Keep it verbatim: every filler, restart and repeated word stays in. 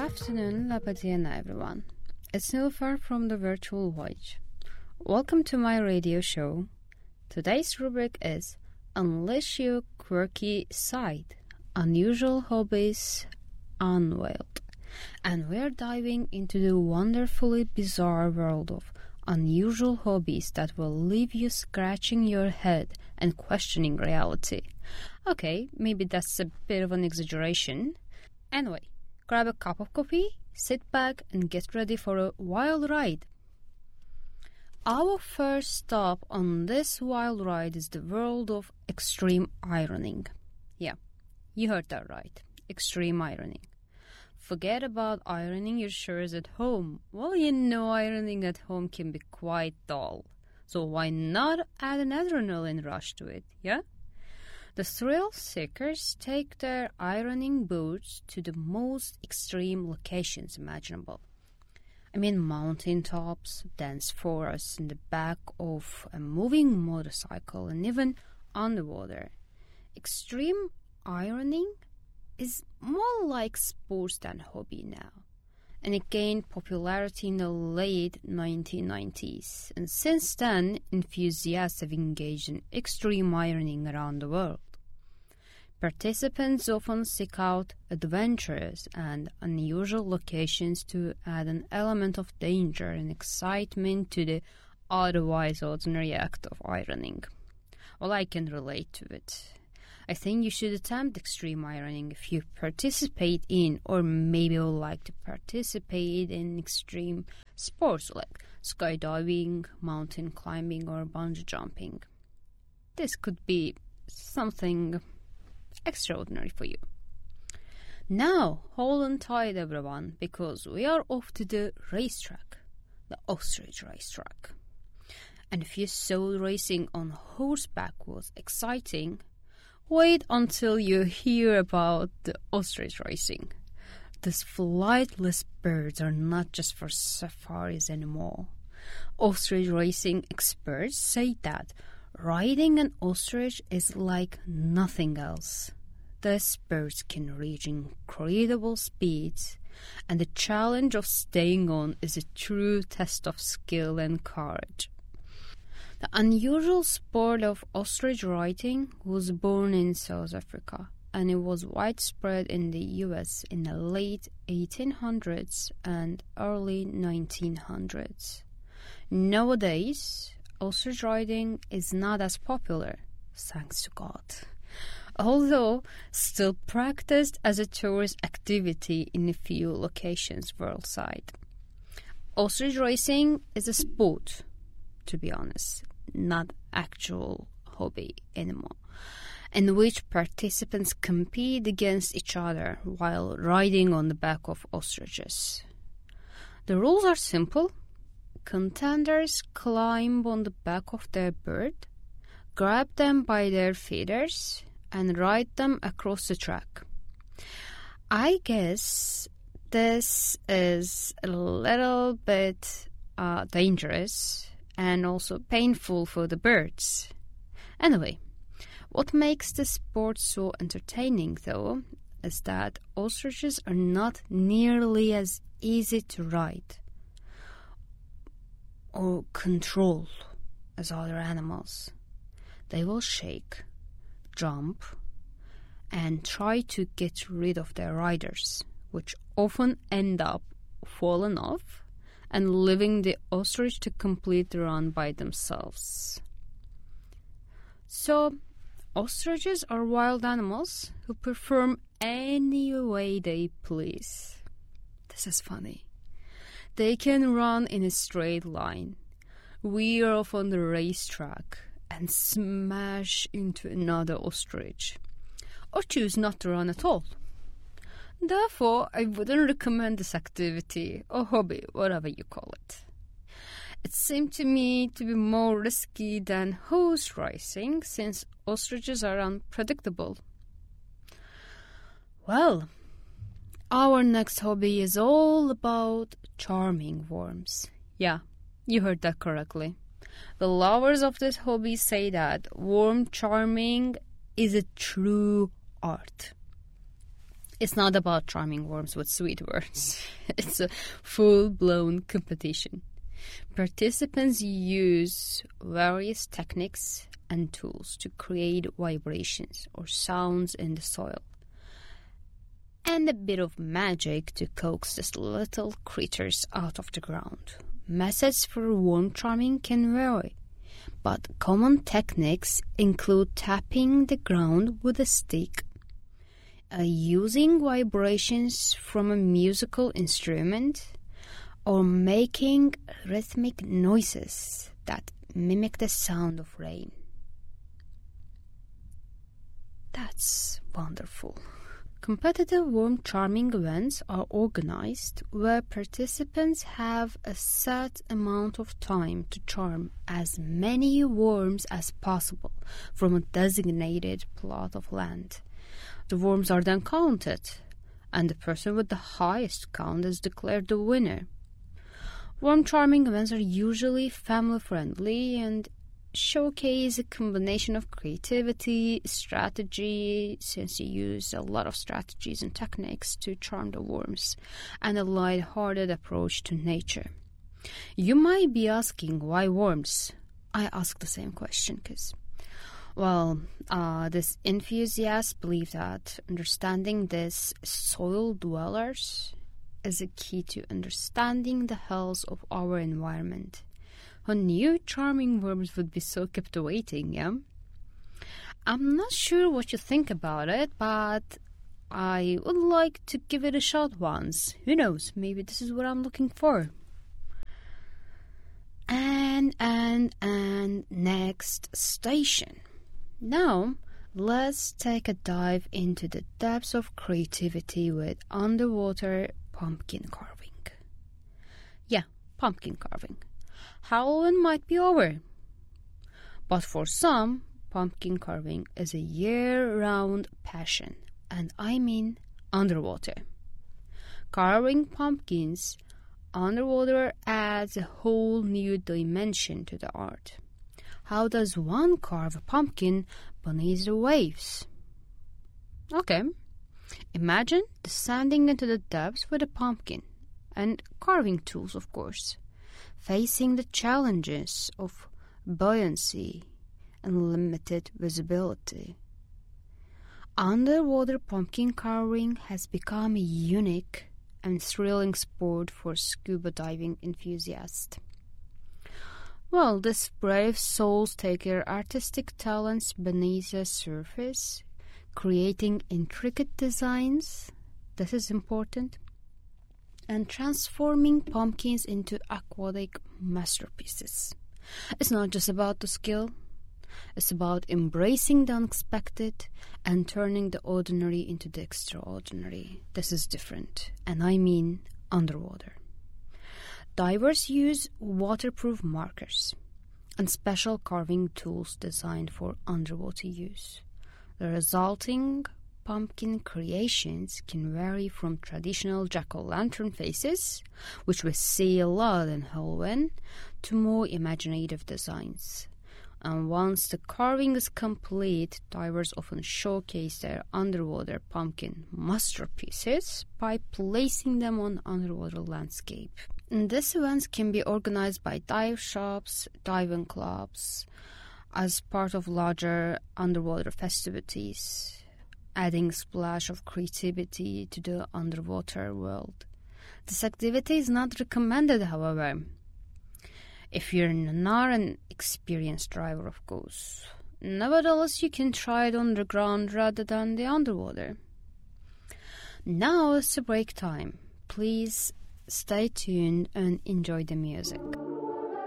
afternoon, Labadiana everyone. It's Nilüfer from the Virtual Voyage. Welcome to my radio show. Today's rubric is Unleash Your Quirky Side, Unusual Hobbies Unveiled. And we're diving into the wonderfully bizarre world of unusual hobbies that will leave you scratching your head and questioning reality. Okay, maybe that's a bit of an exaggeration. Anyway, grab a cup of coffee, sit back, and get ready for a wild ride. Our first stop on this wild ride is the world of extreme ironing. Yeah, you heard that right. Extreme ironing. Forget about ironing your shirts at home. Well, you know ironing at home can be quite dull. So why not add an adrenaline rush to it, yeah? The thrill seekers take their ironing boots to the most extreme locations imaginable. I mean mountaintops, dense forests in the back of a moving motorcycle, and even underwater. Extreme ironing is more like sports than hobby now, and it gained popularity in the late nineteen nineties, and since then enthusiasts have engaged in extreme ironing around the world. Participants often seek out adventurous and unusual locations to add an element of danger and excitement to the otherwise ordinary act of ironing. Well, I can relate to it. I think you should attempt extreme ironing if you participate in, or maybe would like to participate in extreme sports like skydiving, mountain climbing, or bungee jumping. This could be something extraordinary for you. Now, hold on tight everyone, because we are off to the racetrack, the ostrich racetrack. And if you thought racing on horseback was exciting, wait until you hear about the ostrich racing. These flightless birds are not just for safaris anymore. Ostrich racing experts say that riding an ostrich is like nothing else. These birds can reach incredible speeds, and the challenge of staying on is a true test of skill and courage. The unusual sport of ostrich riding was born in South Africa, and it was widespread in the U S in the late eighteen hundreds and early nineteen hundreds. Nowadays, ostrich riding is not as popular, thanks to God, although still practiced as a tourist activity in a few locations worldwide. Ostrich racing is a sport, to be honest, not actual hobby anymore, in which participants compete against each other while riding on the back of ostriches. The rules are simple. Contenders climb on the back of their bird, grab them by their feathers, and ride them across the track. I guess this is a little bit uh, dangerous and also painful for the birds. Anyway, what makes the sport so entertaining, though, is that ostriches are not nearly as easy to ride or control as other animals. They will shake, jump, and try to get rid of their riders, which often end up falling off and leaving the ostrich to complete the run by themselves. So, ostriches are wild animals who perform any way they please. This is funny. They can run in a straight line, veer off on the racetrack, and smash into another ostrich, or choose not to run at all. Therefore, I wouldn't recommend this activity or hobby, whatever you call it. It seemed to me to be more risky than horse racing, since ostriches are unpredictable. Well, our next hobby is all about charming worms. Yeah, you heard that correctly. The lovers of this hobby say that worm charming is a true art. It's not about charming worms with sweet words. It's a full-blown competition. Participants use various techniques and tools to create vibrations or sounds in the soil, and a bit of magic to coax these little creatures out of the ground. Methods for worm charming can vary, but common techniques include tapping the ground with a stick, uh, using vibrations from a musical instrument, or making rhythmic noises that mimic the sound of rain. That's wonderful. Competitive worm charming events are organized where participants have a set amount of time to charm as many worms as possible from a designated plot of land. The worms are then counted, and the person with the highest count is declared the winner. Worm charming events are usually family-friendly and showcase a combination of creativity, strategy, since you use a lot of strategies and techniques to charm the worms, and a light-hearted approach to nature. You might be asking, why worms? I ask the same question because, well, uh, this enthusiast believe that understanding these soil dwellers is a key to understanding the health of our environment. Who knew charming worms would be so captivating, yeah? I'm not sure what you think about it, but I would like to give it a shot once. Who knows, maybe this is what I'm looking for. And, and, and next station. Now, let's take a dive into the depths of creativity with underwater pumpkin carving. Yeah, pumpkin carving. Halloween might be over, but for some, pumpkin carving is a year-round passion, and I mean underwater. Carving pumpkins underwater adds a whole new dimension to the art. How does one carve a pumpkin beneath the waves? Okay, imagine descending into the depths with a pumpkin, and carving tools, of course, facing the challenges of buoyancy and limited visibility. Underwater pumpkin carving has become a unique and thrilling sport for scuba diving enthusiasts. Well, these brave souls take their artistic talents beneath the surface, creating intricate designs, this is important, and transforming pumpkins into aquatic masterpieces. It's not just about the skill, it's about embracing the unexpected and turning the ordinary into the extraordinary. This is different, and I mean underwater. Divers use waterproof markers and special carving tools designed for underwater use. The resulting pumpkin creations can vary from traditional jack-o'-lantern faces, which we see a lot in Halloween, to more imaginative designs. And once the carving is complete, divers often showcase their underwater pumpkin masterpieces by placing them on underwater landscape. And these events can be organized by dive shops, diving clubs, as part of larger underwater festivities, adding a splash of creativity to the underwater world. This activity is not recommended, however, if you're not an experienced diver, of course. Nevertheless, you can try it underground rather than the underwater. Now it's a break time. Please stay tuned and enjoy the music.